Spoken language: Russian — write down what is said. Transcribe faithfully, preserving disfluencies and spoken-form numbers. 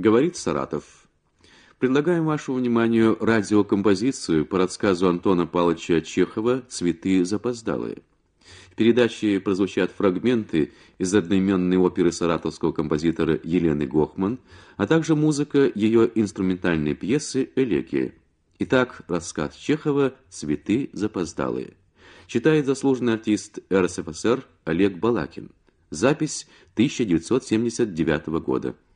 Говорит Саратов. Предлагаем вашему вниманию радиокомпозицию по рассказу Антона Павловича Чехова «Цветы запоздалые». В передаче прозвучат фрагменты из одноименной оперы саратовского композитора Елены Гохман, а также музыка ее инструментальной пьесы «Элегия». Итак, рассказ Чехова «Цветы запоздалые». Читает заслуженный артист эр эс эф эс эр Олег Балакин. Запись тысяча девятьсот семьдесят девятого года.